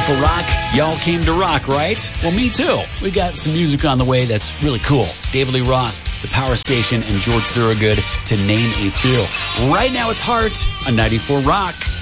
94 Rock. Y'all came to rock, right? Well, me too. We got some music on the way that's really cool. David Lee Roth, The Power Station, and George Thorogood, to name a few. Right now it's Heart on 94 Rock.